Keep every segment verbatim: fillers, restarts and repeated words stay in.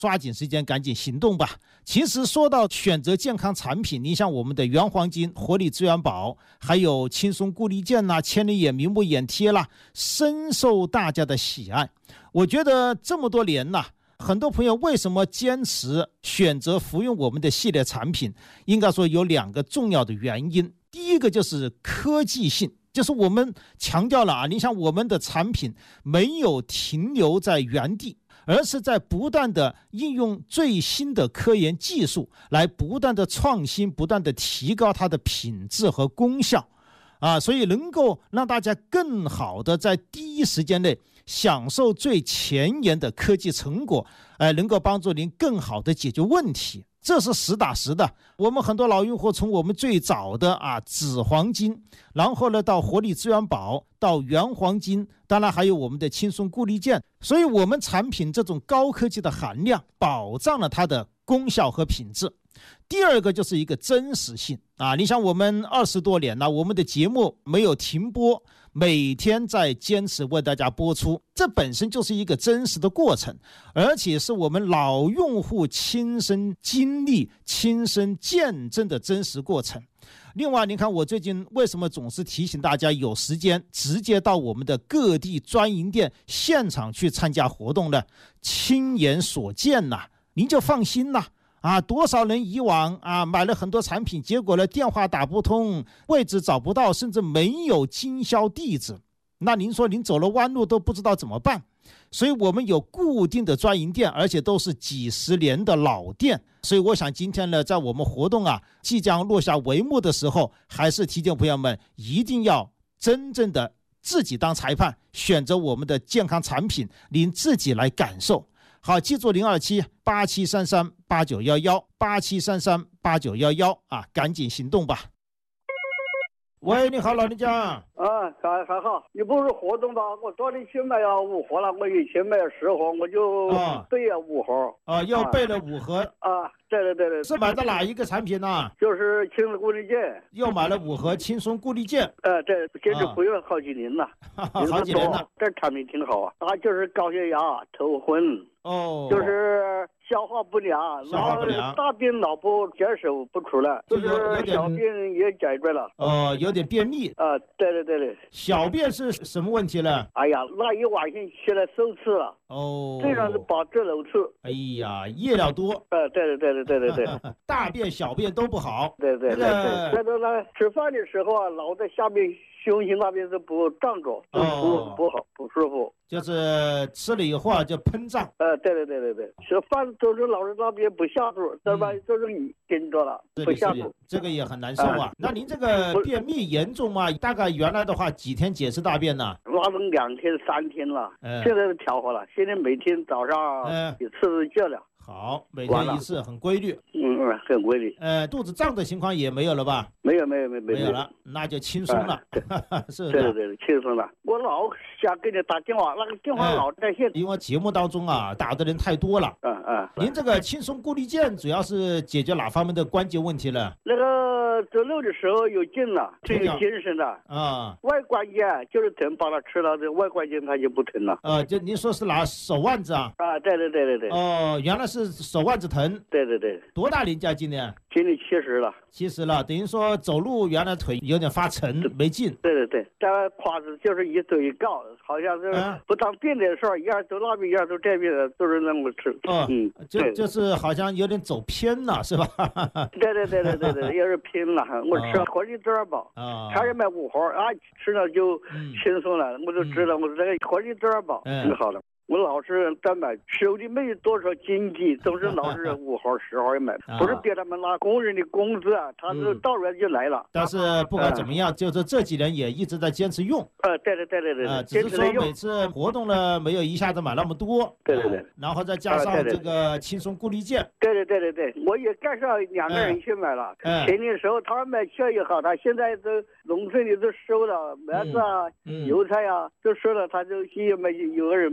抓紧时间赶紧行动吧。其实说到选择健康产品，你像我们的原黄金、活力资源宝，还有轻松固力健啦、千里眼明目眼贴啦，深受大家的喜爱。我觉得这么多年呐，很多朋友为什么坚持选择服用我们的系列产品，应该说有两个重要的原因。第一个就是科技性，就是我们强调了啊，你像我们的产品没有停留在原地，而是在不断的应用最新的科研技术来不断的创新，不断的提高它的品质和功效啊，所以能够让大家更好的在第一时间内享受最前沿的科技成果，呃，能够帮助您更好的解决问题。这是实打实的。我们很多老用户从我们最早的啊紫黄金，然后呢到活力资源宝，到原黄金，当然还有我们的轻松固力健，所以我们产品这种高科技的含量保障了它的功效和品质。第二个就是一个真实性啊，你像我们二十多年了，我们的节目没有停播，每天在坚持为大家播出，这本身就是一个真实的过程，而且是我们老用户亲身经历、亲身见证的真实过程。另外，你看我最近为什么总是提醒大家有时间直接到我们的各地专营店现场去参加活动呢？亲眼所见呐、啊，您就放心啦。啊，多少人以往啊买了很多产品，结果呢电话打不通，位置找不到，甚至没有经销地址，那您说您走了弯路都不知道怎么办。所以我们有固定的专营店，而且都是几十年的老店。所以我想今天呢，在我们活动啊即将落下帷幕的时候，还是提醒朋友们一定要真正的自己当裁判，选择我们的健康产品，您自己来感受。好，记住零二七八七三三八九一一八七三三八九一一啊，赶紧行动吧。喂，你好，老人家。 啊，还还好，你不是活动吧？我昨天去买了五盒了，我以前买了十盒，我就备了五盒。 啊，又备了五盒。 啊，对对对对。 是买的哪一个产品呢、啊？ 就是轻松固力健。 又买了五盒轻松固力健。 呃，对，这就不用好几年了。 啊、好几年了。 这产品挺好啊，它就是高血压、头昏。 哦。 就是消化不良， 消化不良， 大便老不解手不出来，就是小便也解决了。 哦，有点便秘。 啊，对对对对。 小便是什么问题呢？ 哎呀，那一晚上起来受刺了。 哦。 虽然是保质楼次。 哎呀，夜尿多。 呃，对对对对对对对。 大便小便都不好。 对对对对。那个呢，吃饭的时候啊，老在下面胸型那边是不胀着，不不不好不舒服。 就是吃了以后啊，就膨胀。 呃，对对对对对，吃饭都是老是那边不下肚，对吧？就是你跟着了，不下肚， 这个也很难受啊。那您这个便秘严重吗？大概原来的话几天解释大便呢？ 拉成两天三天了，现在调好了，现在每天早上一次就了。 好，每天一次，很规律。 嗯嗯，很规律。 呃，肚子胀的情况也没有了吧？ 没有没有没有没有了，那就轻松了。是对对对，轻松了。我老想给你打电话，那个电话老在线。 因为节目当中啊，打的人太多了。 嗯嗯。 您这个轻松固力健主要是解决哪方面的关节问题呢？ 那个走路的时候有劲了，挺有精神的。 啊。 外关节就是疼，把它吃了，这外关节它就不疼了。 呃，就您说是哪手腕子啊？ 啊，对对对对对。 哦，原来是手腕子疼。 对对对。 多大年纪今年？ 今年七十了。 七十了，等于说走路原来腿有点发沉，没劲。 对对对，这胯子就是一走一告，好像是不当病的事儿，一样走那边，一样走这边的，都是那么吃。 哦，嗯，就就是好像有点走偏了，是吧？ 对对对对对对，有点偏了。我吃活力滋儿宝，还是买五盒啊，吃了就轻松了。我就知道，我说这个活力滋儿宝挺好的。我老是在买，手里没有多少经济，都是老是五号十号买，不是别他们拿工人的工资啊，他是到人就来了。 但是不管怎么样，就是这几年也一直在坚持用。 呃，对对对对对， 呃，只是说每次活动呢没有一下子买那么多。 对对对。 然后再加上这个轻松固力健。 对对对对对，我也介绍两个人去买了。嗯。前年时候他买效益好，他现在都农村里都收了，麦子啊、油菜啊都收了，他就去买，有个人买十。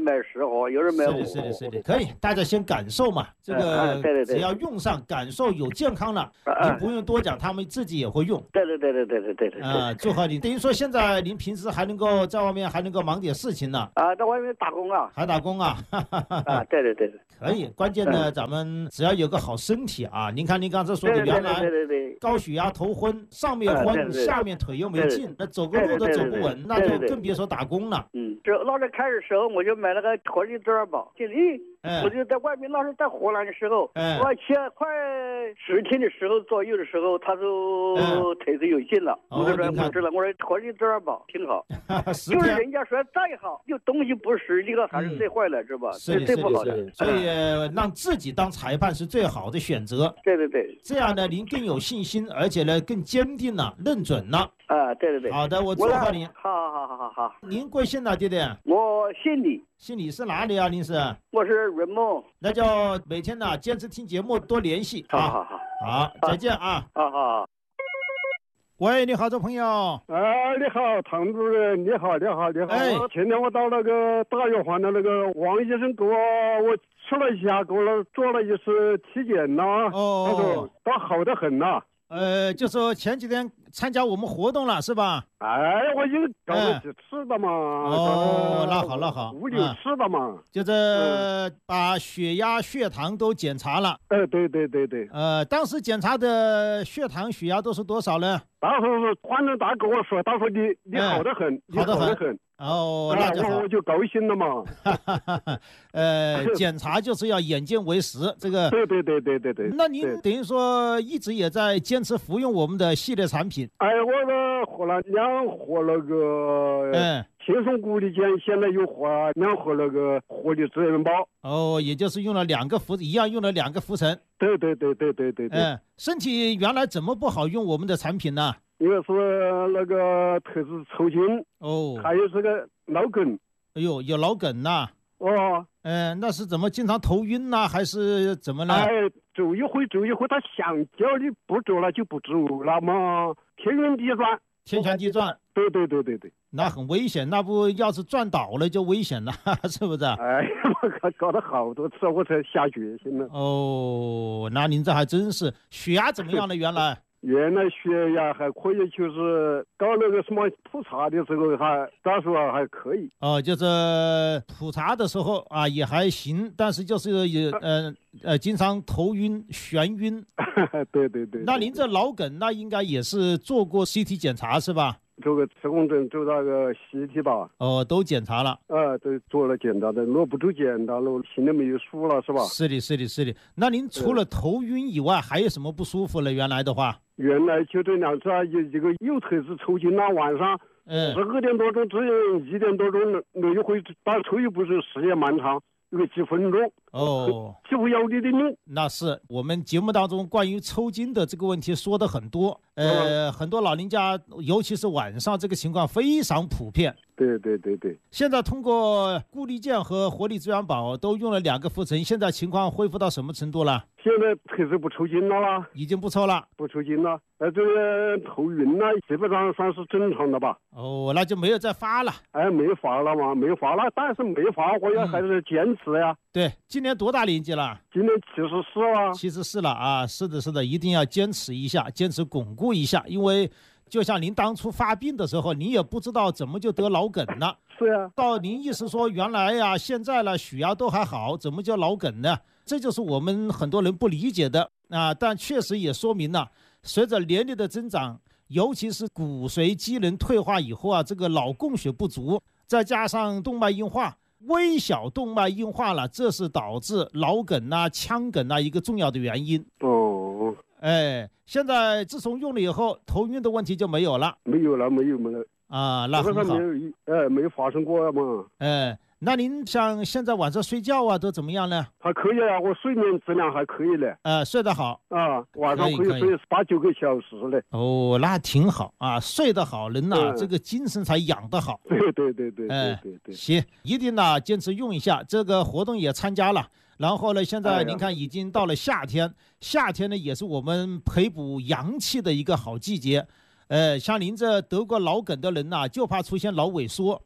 好，有人买五。 是的，是的，是的，可以，大家先感受嘛。这个只要用上，感受有健康了，您不用多讲，他们自己也会用。 对对对对对对对对。 啊，祝贺你！等于说现在您平时还能够在外面还能够忙点事情呢。 啊，在外面打工啊。 还打工啊？ 啊，对对对对。 可以，关键呢，咱们只要有个好身体啊。您看您刚才说的，原来高血压头昏，上面昏，下面腿又没劲，那走个路都走不稳，那就更别说打工了。 嗯，这老是开始时候，我就买了个活力支二宝，经理。 嗯、 我就在外面，那时候在荷兰的时候， 嗯、 我骑快十天的时候左右的时候，他就腿子有劲了。 嗯、 我说我知道，我说活力支二宝挺好，就是人家说再好，就东西不是这个还是最坏的，是吧？ 是最不好的。 所以让自己当裁判是最好的选择。 对对对。 这样呢，您更有信心，而且呢更坚定了，认准了。 啊，对对对。 好的，我祝贺您。 好好好好好。 您贵姓呢，爹爹？ 我姓李。 姓李是哪里啊？您是？ 我是润梦。 那就每天呢坚持听节目，多联系啊。 好好好。 好，再见啊。 好好。 喂，你好，这朋友。 哎，你好，唐主任，你好，你好，你好。 哎， 前天我到那个大药房的那个王医生给我，我吃了一下，给我做了一次体检呐。 哦。 他说他好得很呐。 呃，就说前几天参加我们活动了，是吧？ 哎，我已经搞了几次的嘛。 哦，那好，那好。 五六次的嘛。 嗯、就是把血压、血糖都检查了。 哎，对对对对。 呃，当时检查的血糖、血压都是多少呢？ 然后反正他跟我说，他说你你好得很， 好得很。 很哦，那就好， 我就高兴了嘛。 呃，检查就是要眼见为实，这个。 对对对对对对。 那您等于说一直也在坚持服用我们的系列产品。 哎，我呢喝了两盒那个， 嗯， 轻松固力健，现在又喝两盒那个活力资源宝。 哦，也就是用了两个服，一样用了两个服成。 对对对对对对对。 嗯，身体原来怎么不好用我们的产品呢？ 一个是那个腿子抽筋， 哦， 还有这个脑梗。 哎呦，有脑梗呐！ 哦， 嗯、呃，那是怎么经常头晕呐、啊，还是怎么了？ 哎，走一会走一会，他想叫你不走了就不走了嘛，天旋地转。 天旋地转。 对对对对对。 那很危险，那不要是转倒了就危险了，是不是？ 哎呀，我搞了好多次，我才下决心了。 哦，那您这还真是。血压怎么样了？原来？ 原来血压还可以，就是搞那个什么普查的时候还咋说还可以。 哦，就是普查的时候啊也还行，但是就是也呃呃经常头晕眩晕。 对对 对, 对。 那您这脑梗那应该也是做过 C T 检查是吧？ 做个磁共振，做那个 C T 吧。 哦，都检查了。 啊，都做了检查的，若不做检查了，心里没有数了，是吧？ 是的，是的，是的。那您除了头晕以外，还有什么不舒服了？原来的话， 原来就这两次啊，有一个右腿是抽筋了，晚上十二点多钟至一点多钟那一会打抽又不是时间蛮长。有个几分钟哦， 几乎要你的命。 那是我们节目当中关于抽筋的这个问题说的很多，呃，嗯、很多老人家，尤其是晚上这个情况非常普遍。 对对对对。 现在通过固力健和活力资源宝都用了两个副成，现在情况恢复到什么程度了？ 现在腿子不抽筋了啦， 已经不抽了， 不抽筋了。呃，这个头晕呢，基本上算是正常的吧。 哦，那就没有再发了。 哎，没发了嘛，没发了，但是没发，我也还是坚持呀。 嗯、对，今年多大年纪了？ 今年七十四了。 七十四了啊，是的，是的，一定要坚持一下，坚持巩固一下，因为就像您当初发病的时候，你也不知道怎么就得脑梗了。 是呀。 到您意思说原来呀、啊，现在了血压都还好，怎么叫脑梗呢？这就是我们很多人不理解的啊。但确实也说明了，随着年龄的增长，尤其是骨髓机能退化以后啊，这个脑供血不足，再加上动脉硬化，微小动脉硬化了，这是导致脑梗啊、腔梗啊一个重要的原因。 哦。 哎，现在自从用了以后，头晕的问题就没有了。 没有了，没有没有。 啊，那很好。 没有，哎，没发生过嘛。 哎，那您像现在晚上睡觉啊，都怎么样呢？ 还可以啊，我睡眠质量还可以嘞。 呃，睡得好啊，晚上可以睡八九个小时嘞。 哦，那挺好啊，睡得好，人呐、啊， 嗯、 这个精神才养得好。 对对对对对对对。 行，一定呢坚持用一下，这个活动也参加了。然后呢，现在您看已经到了夏天，哎、夏天呢也是我们培补阳气的一个好季节。呃，像您这得过脑梗的人呐、啊，就怕出现脑萎缩。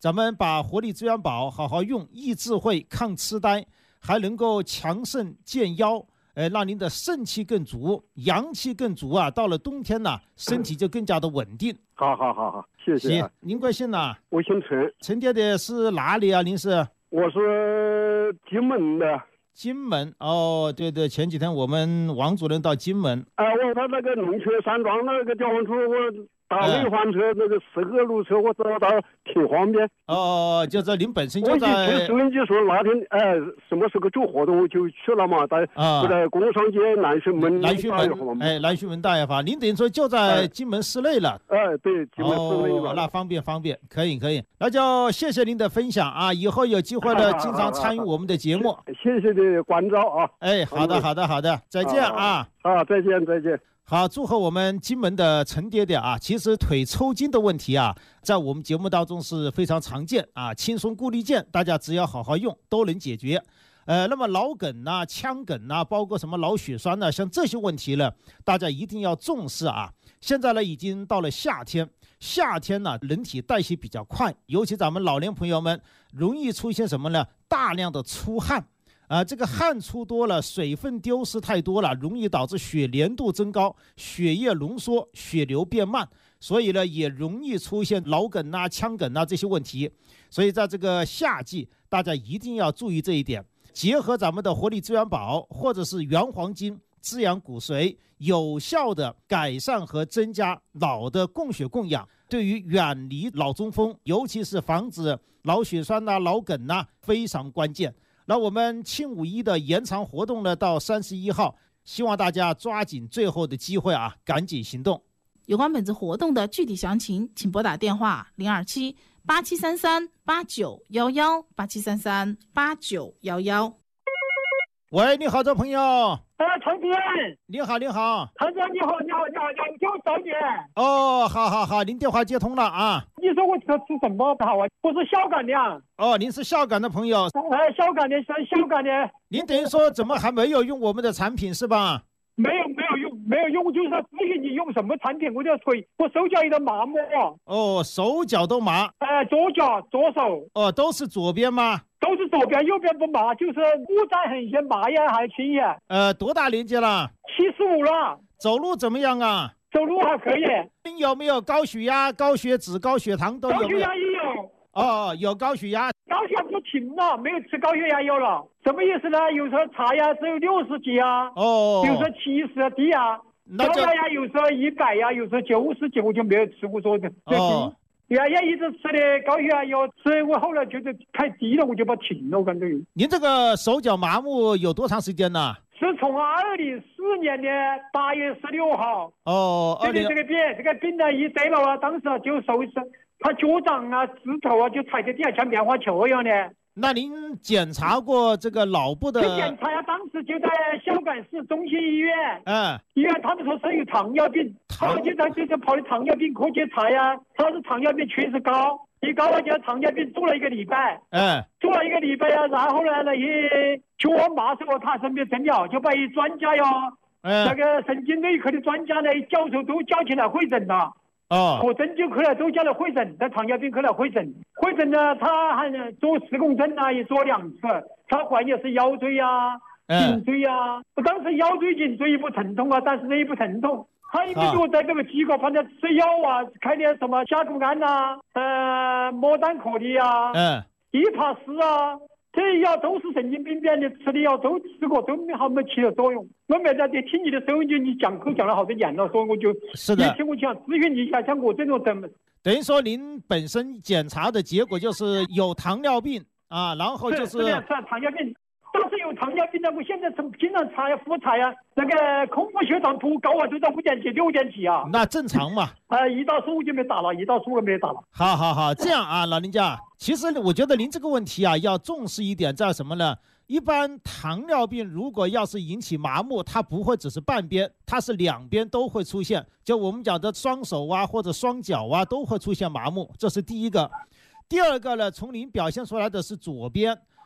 咱们把活力资源宝好好用，益智慧、抗痴呆，还能够强肾健腰，呃，让您的肾气更足，阳气更足啊。到了冬天呢，身体就更加的稳定。 好好好好，谢谢、啊。 您贵姓呢？ 我姓陈。 陈爹爹是哪里啊？您是？ 我是金门的。 金门哦，对对，前几天我们王主任到金门。 哎、呃，我到那个龙泉山庄那个交换处，我打内环车，那个十个路车，我找到挺方便。 哦，就是您本身就在。 我听收音机说那天，哎、呃，什么时候做活动我就去了嘛，在啊，在工商街南浔门。 南浔门，哎，南浔门大药房，您等于说就在金门市内了。 哎、呃，对，金门市内了、 哦。那方便方便，可以可以，那就谢谢您的分享啊！以后有机会呢，经常参与我们的节目。 谢谢的关照啊！ 哎，好的好的好的，再见啊！ 啊，再见再见。 好，祝贺我们金门的陈爹爹啊！其实腿抽筋的问题啊，在我们节目当中是非常常见啊。轻松固力健，大家只要好好用，都能解决。呃，那么脑梗呐、腔梗呐，包括什么脑血栓呐，像这些问题呢，大家一定要重视啊。现在呢，已经到了夏天，夏天呢，人体代谢比较快，尤其咱们老年朋友们容易出现什么呢？大量的出汗。啊，这个汗出多了，水分丢失太多了，容易导致血粘度增高，血液浓缩，血流变慢，所以呢，也容易出现脑梗啊、腔梗啊这些问题。所以在这个夏季，大家一定要注意这一点，结合咱们的活力资源宝或者是原黄金滋养骨髓，有效的改善和增加脑的供血供氧，对于远离脑中风，尤其是防止脑血栓啊、脑梗啊，非常关键。那我们庆五一的延长活动呢，到三十一号，希望大家抓紧最后的机会啊，赶紧行动。 有关本次活动的具体详情，请拨打电话零二七八七三三八九幺幺八七三三八九幺幺。 喂，你好，这朋友。 哎，陈主任。 你好，你好。 陈主任，你好，你好，你好，你给我找你。 哦，好好好，您电话接通了啊。 你说我这吃什么好啊？我是孝感的啊。 哦，您是孝感的朋友。 哎，孝感的，是孝感的。 您等于说怎么还没有用我们的产品是吧？ 没有，没有用，没有用，就是咨询你用什么产品，我就推。我手脚有点麻木。 哦，手脚都麻。 哎，左脚、左手。 哦，都是左边吗？ 都是左边，右边不麻，就是不在很些麻呀，还轻呀。 呃，多大年纪了？ 七十五了。 走路怎么样啊？ 走路还可以。 您有没有高血压、高血脂、高血糖都有没有？ 高血压也有。 哦，有高血压。 高血压不停了，没有吃高血压药了。什么意思呢？有时候查呀只有六十几啊， 哦， 有时候七十低啊，高血压有时候一百呀，有时候九十几，我就没有吃，我说的。哦。原来一直吃的高血压药，所以我后来觉得太低了，我就把它停了。我感觉。 您这个手脚麻木有多长时间呢？ 是从二零四年的八月十六号。 哦， 这个这个病，这个病呢一得了啊，当时就手是，他脚掌啊、指头啊就踩在地下像棉花球一样的。 那您检查过这个脑部的？ 检查呀，当时就在孝感市中心医院。 嗯。 医院他们说是有糖尿病，他们就在就是跑的糖尿病科去查呀，他是糖尿病确实高，一高了就糖尿病做了一个礼拜。 嗯。 做了一个礼拜呀，然后呢，那些就我妈说他身边诊疗，就把一专家哟，嗯，那个神经内科的专家呢，教授都叫起来会诊了。 哦， 和针灸科呢都叫了会诊，在糖尿病科来会诊。会诊呢，他还做磁共振啊，也做两次。他怀疑是腰椎啊、颈椎啊。我当时腰椎、颈椎不疼痛啊，但是那不疼痛。他因为我在这个机构，反正吃药啊，开点什么甲钴胺呐、呃，莫丹可利啊， 嗯， 伊帕斯啊。这些药都是神经病变的，吃的药都吃过，都没好没起了作用。我没在这听你的收音机，你讲课讲了好多年了，所以我就是的。 一听我想咨询你一下，像我这种怎么？ 等于说您本身检查的结果就是有糖尿病啊，然后就是是是糖尿病。但是有糖尿病的，我现在是经常查呀、复查呀，那个空腹血糖图高啊，都到五点几、六点几啊。 那正常嘛。 呃，胰岛素就没打了，胰岛素我没打了。 好好好，这样啊，老人家，其实我觉得您这个问题啊，要重视一点，在什么呢？一般糖尿病如果要是引起麻木，它不会只是半边，它是两边都会出现。就我们讲的双手啊或者双脚啊都会出现麻木，这是第一个。第二个呢，从您表现出来的是左边。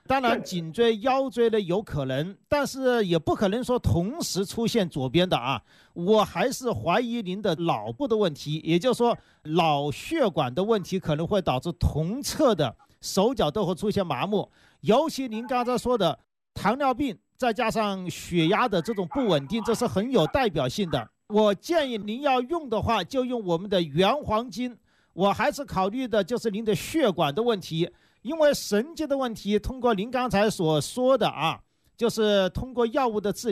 当然颈椎腰椎的有可能，但是也不可能说同时出现左边的啊。我还是怀疑您的脑部的问题，也就是说脑血管的问题可能会导致同侧的手脚都会出现麻木，尤其您刚才说的糖尿病再加上血压的这种不稳定，这是很有代表性的。我建议您要用的话就用我们的原黄金，我还是考虑的就是您的血管的问题，因为神经的问题通过您刚才所说的啊，就是通过药物的治疗